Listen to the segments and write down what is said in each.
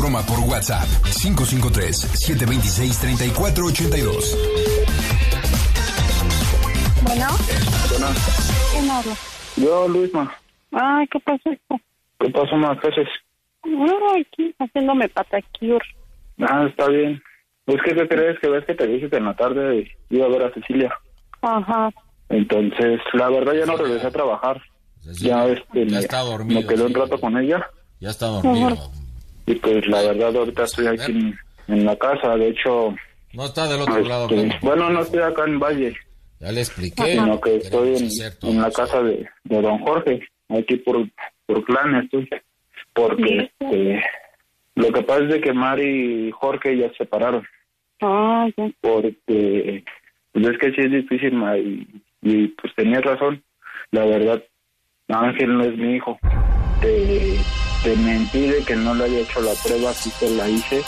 broma por WhatsApp. 553-726-3482. Bueno. ¿Quién habla? Yo, Luisma. Ay, ¿qué pasó, hijo? ¿Qué pasó, más veces? No, aquí, haciéndome patacure. Está bien. Pues, ¿qué te crees? Que ves que te dije que en la tarde iba a ver a Cecilia. Ajá. Entonces, la verdad ya no regresé a trabajar. Ya está dormido. Me quedé un rato con ella. Ya está dormido. Y pues, la verdad, ahorita estoy aquí en la casa. De hecho... No está del otro lado. Bueno, no estoy acá en Valle. Ya le expliqué. Sino que estoy en la casa de don Jorge. Aquí por Clan estoy. Porque lo que pasa es de que Mari y Jorge ya se separaron. Ya. Porque pues es que sí es difícil, y pues tenías razón. La verdad, Ángel no es mi hijo. Te mentí de que no le haya hecho la prueba, sí te la hice.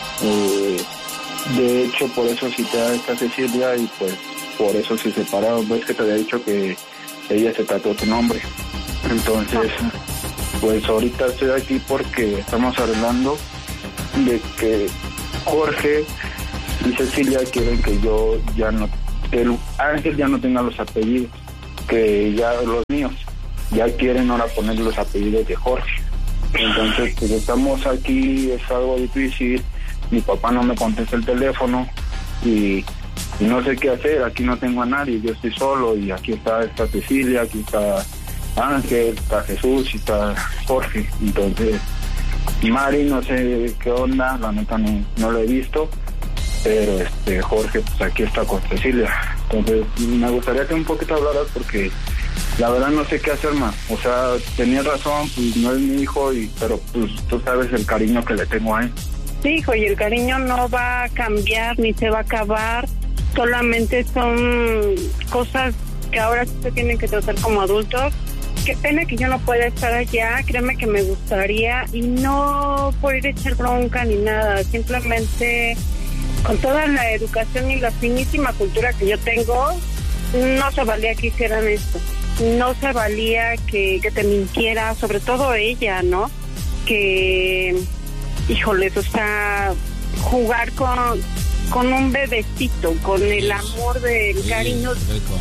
De hecho, por eso cité a esta Cecilia y pues por eso se separaron. Ves que te había dicho que ella se trató tu nombre. Entonces, pues ahorita estoy aquí porque estamos hablando de que Jorge y Cecilia quieren que yo ya no, que el Ángel ya no tenga los apellidos, que ya los míos, ya quieren ahora poner los apellidos de Jorge. Entonces, pues estamos aquí, es algo difícil, mi papá no me contesta el teléfono y no sé qué hacer, aquí no tengo a nadie, yo estoy solo y aquí está Cecilia, aquí está Ángel, está Jesús y está Jorge. Entonces, Mari no sé qué onda, la neta no lo he visto, pero Jorge pues aquí está con Cecilia. Entonces me gustaría que un poquito hablaras porque la verdad no sé qué hacer más. O sea, tenía razón, pues no es mi hijo, pero pues tú sabes el cariño que le tengo a él. Sí, hijo, y el cariño no va a cambiar ni se va a acabar, solamente son cosas que ahora sí se tienen que tratar como adultos. Qué pena que yo no pueda estar allá, créeme que me gustaría, y no por ir a echar bronca ni nada, simplemente con toda la educación y la finísima cultura que yo tengo, no se valía que hicieran esto, no se valía que te mintiera, sobre todo ella, ¿no? Que, híjoles, o sea, jugar con un bebecito, con el amor del cariño.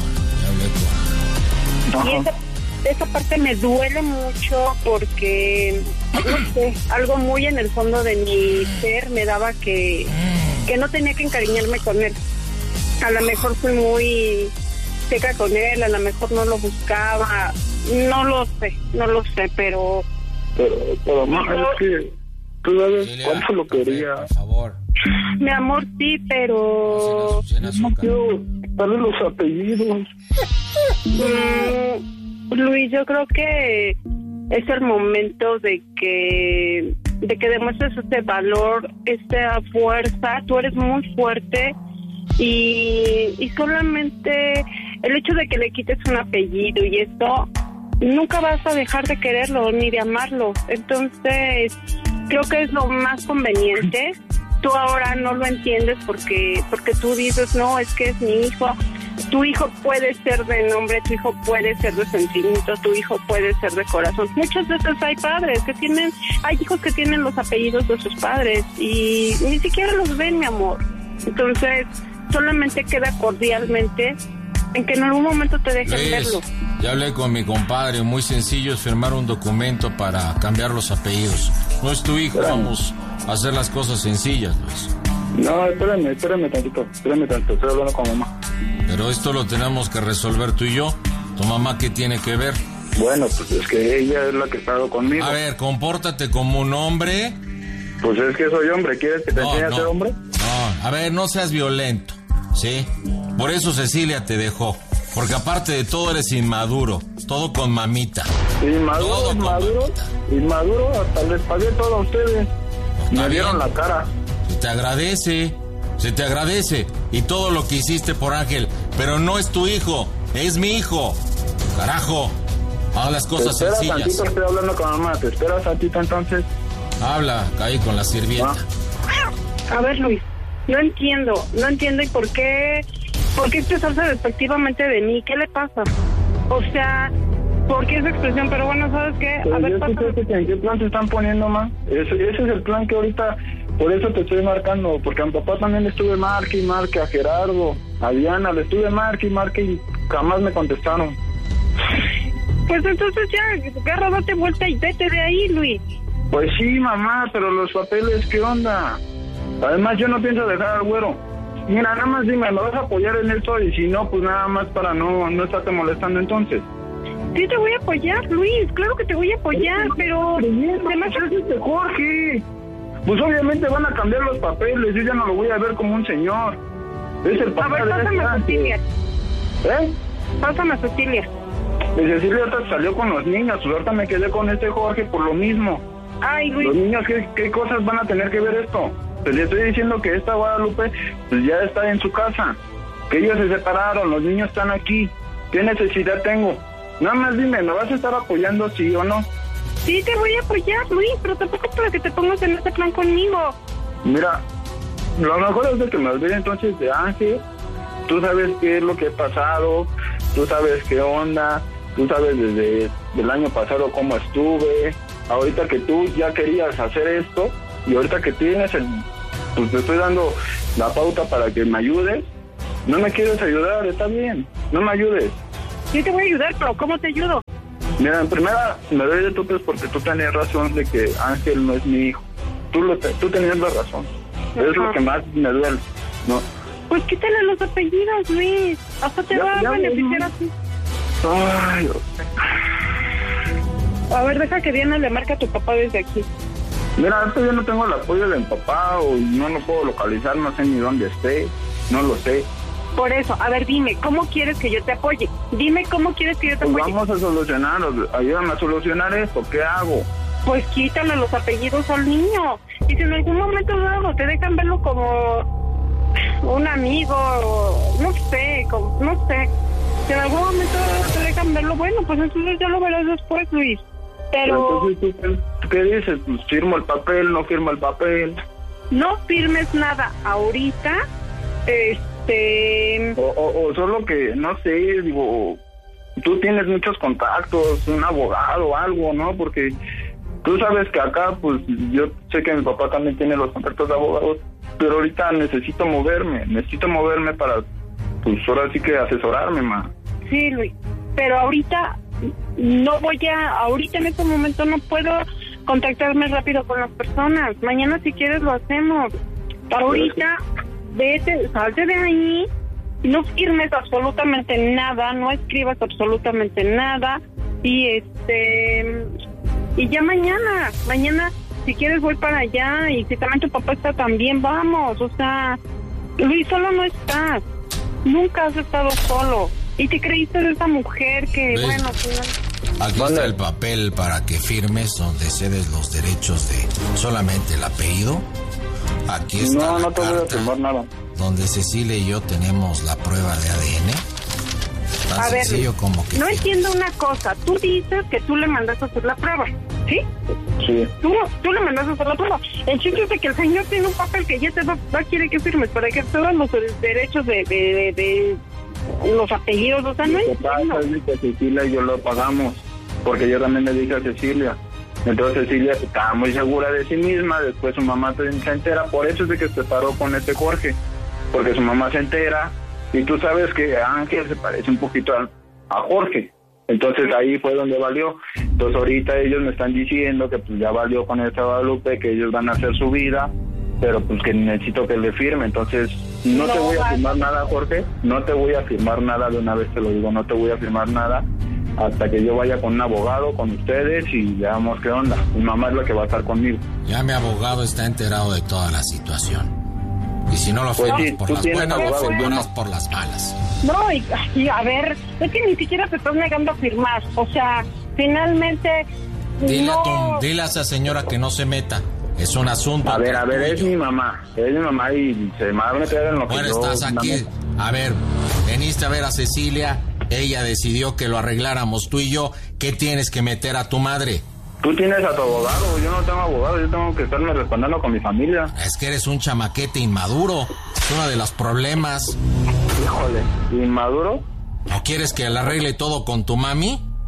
Y esa parte me duele mucho porque, no sé, algo muy en el fondo de mi ser me daba que no tenía que encariñarme con él. A lo mejor fui muy seca con él, a lo mejor no lo buscaba, no lo sé, pero mamá, es que tú sabes cuánto lo quería. Por favor. Mi amor, sí, pero dale los apellidos. Luis, yo creo que es el momento de que demuestres este valor, esta fuerza. Tú eres muy fuerte y solamente el hecho de que le quites un apellido y esto, nunca vas a dejar de quererlo ni de amarlo. Entonces, creo que es lo más conveniente. Tú ahora no lo entiendes porque tú dices, no, es que es mi hijo. Tu hijo puede ser de nombre, tu hijo puede ser de sentimiento, tu hijo puede ser de corazón. Muchas veces hay hijos que tienen los apellidos de sus padres y ni siquiera los ven, mi amor. Entonces, solamente queda cordialmente en que en algún momento te dejen verlo. Ya hablé con mi compadre, muy sencillo es firmar un documento para cambiar los apellidos. No es tu hijo, vamos a hacer las cosas sencillas, Luis. No, espérame tantito, estoy hablando con mamá. Pero esto lo tenemos que resolver tú y yo. ¿Tu mamá qué tiene que ver? Bueno, pues es que ella es la que ha estado conmigo. A ver, compórtate como un hombre. Pues es que soy hombre, ¿quieres que te enseñe a ser hombre? No, a ver, no seas violento, ¿sí? Por eso Cecilia te dejó. Porque aparte de todo eres inmaduro, todo con mamita. Inmaduro, hasta les pagué todo a ustedes. Me dieron la cara. Se te agradece. Y todo lo que hiciste por Ángel, pero no es tu hijo, es mi hijo. Carajo, haz las cosas sencillas. Tantito, estoy hablando con mamá, ¿te esperas tantito entonces? Habla, caí con la sirvienta. A ver, Luis, no entiendo y por qué expresarse despectivamente de mí. ¿Qué le pasa? O sea, por qué esa expresión, pero bueno, ¿sabes qué? Pero A ver, yo escuché que en qué plan se están poniendo, ma. Ese es el plan que ahorita, por eso te estoy marcando, porque a mi papá también le estuve marque y marque, a Gerardo, a Diana, le estuve marque y jamás me contestaron. Pues entonces ya, agarra, date vuelta y vete de ahí, Luis. Pues sí, mamá, pero los papeles, ¿qué onda? Además, yo no pienso dejar al güero. Mira, nada más dime, ¿me vas a apoyar en esto? Y si no, pues nada más para no estarte molestando entonces. Sí te voy a apoyar, Luis, claro que te voy a apoyar, pero... Además, es Jorge. Pues obviamente van a cambiar los papeles, yo ya no lo voy a ver como un señor. Es el papá. A ver, pásame a Cecilia. ¿Eh? Pásame a Cecilia. Y Cecilia ahorita salió con los niños, ahorita me quedé con este Jorge por lo mismo. Ay, Luis. Los niños, ¿qué cosas van a tener que ver esto? Pues le estoy diciendo que esta Guadalupe pues ya está en su casa, que ellos se separaron, los niños están aquí. ¿Qué necesidad tengo? Nada más dime, ¿me vas a estar apoyando sí o no? Sí, te voy a apoyar, Luis, pero tampoco para que te pongas en ese plan conmigo. Mira, lo mejor es de que me olvide entonces de Ángel. Tú sabes qué es lo que he pasado, tú sabes qué onda, tú sabes desde el año pasado cómo estuve. Ahorita que tú ya querías hacer esto y ahorita que tienes pues te estoy dando la pauta para que me ayudes. No me quieres ayudar, está bien, no me ayudes. Sí te voy a ayudar, pero ¿cómo te ayudo? Mira, en primera me doy de topes porque tú tenías razón de que Ángel no es mi hijo. Tú tenías la razón. Es lo que más me duele, ¿no? Pues quítale los apellidos, Luis. Hasta te va a beneficiar a ti. Ay, Dios. A ver, deja que Diana le marque a tu papá desde aquí. Mira, esto yo no tengo el apoyo de mi papá o no lo puedo localizar, no sé ni dónde esté, no lo sé. Por eso, a ver, dime, ¿cómo quieres que yo te apoye? Dime cómo quieres que yo te Pues apoye. vamos a solucionarlo, ayúdame a solucionar esto, ¿qué hago? Pues quítale los apellidos al niño. Y si en algún momento dado te dejan verlo como un amigo, no sé, no sé. Si en algún momento te dejan verlo, bueno, pues entonces ya lo verás después, Luis. Pero entonces, ¿tú qué dices? Pues firmo el papel, no firmo el papel. no firmes nada ahorita, O solo que, no sé, digo, tú tienes muchos contactos, un abogado o algo, ¿no? Porque tú sabes que acá, pues, yo sé que mi papá también tiene los contactos de abogados, pero ahorita necesito moverme para, pues, ahora sí que asesorarme, ma. Sí, Luis, pero ahorita ahorita en este momento no puedo contactarme rápido con las personas. Mañana si quieres lo hacemos. Ahorita vete, salte de ahí, no firmes absolutamente nada, no escribas absolutamente nada y y ya mañana si quieres voy para allá y si también tu papá está también, vamos. O sea, Luis, solo no estás, nunca has estado solo. Y te creíste de esa mujer que, ¿ves? bueno, Aquí está el papel para que firmes donde cedes los derechos de solamente el apellido. Aquí está No te voy a firmar nada. Donde Cecilia y yo tenemos la prueba de ADN. Tan a ver, sencillo como que no firmes. entiendo una cosa. Tú dices que tú le mandaste a hacer la prueba, ¿sí? Sí. Tú le mandaste a hacer la prueba. El chiste es de que el señor tiene un papel que ya te va quiere que firmes para que todos los derechos de los apellidos, o sea, no Lo que entiendo. pasa es que Cecilia y yo lo pagamos, porque yo también le dije a Cecilia. Entonces Cecilia estaba muy segura de sí misma, después su mamá se entera, por eso es de que se separó con este Jorge, porque su mamá se entera, y tú sabes que Ángel se parece un poquito a Jorge, entonces ahí fue donde valió. Entonces ahorita ellos me están diciendo que pues ya valió con esta Guadalupe, que ellos van a hacer su vida, pero pues que necesito que le firme. Entonces no te voy a firmar nada, Jorge, no te voy a firmar nada, de una vez te lo digo, no te voy a firmar nada hasta que yo vaya con un abogado, con ustedes, y veamos qué onda. Mi mamá es la que va a estar conmigo. Ya mi abogado está enterado de toda la situación. Y si no lo Pues firmas sí, por tú las tienes buenas, abogado, lo yo firmas no. por las malas. No, y a ver, es que ni siquiera te estás negando a firmar. O sea, finalmente Dile a esa señora que no se meta. Es un asunto. A ver, entre es tú y mi yo. mamá y se me va a meter en lo que Bueno, yo... estás aquí. A ver, veniste a ver a Cecilia. Ella decidió que lo arregláramos tú y yo. ¿Qué tienes que meter a tu madre? Tú tienes a tu abogado, yo no tengo abogado, yo tengo que estarme respaldando con mi familia. Es que eres un chamaquete inmaduro. Es uno de los problemas. Híjole, ¿inmaduro? ¿O quieres que le arregle todo con tu mami?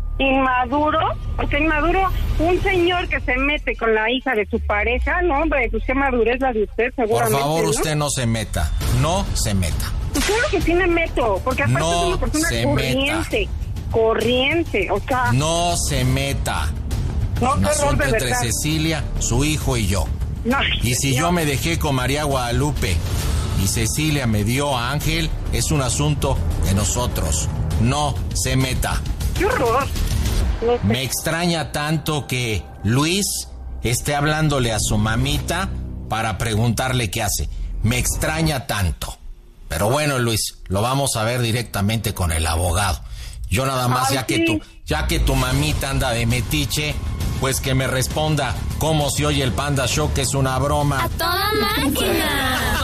inmaduro, un señor que se mete con la hija de su pareja, no, hombre, pues qué madurez la de usted, seguramente. Por favor, ¿no? usted no se meta. Pues claro que sí me meto, porque aparte No es una persona se corriente, o sea... No se meta. No, Un qué horror, asunto de entre verdad. Cecilia, su hijo y yo. No, Y si yo me dejé con María Guadalupe y Cecilia me dio a Ángel, es un asunto de nosotros. No se meta. ¡Qué horror! No sé. Me extraña tanto que Luis esté hablándole a su mamita para preguntarle qué hace. Me extraña tanto. Pero bueno, Luis, lo vamos a ver directamente con el abogado. Yo nada más, Ay, ya que tu mamita anda de metiche, pues que me responda cómo se oye el Panda Show, que es una broma. ¡A toda máquina!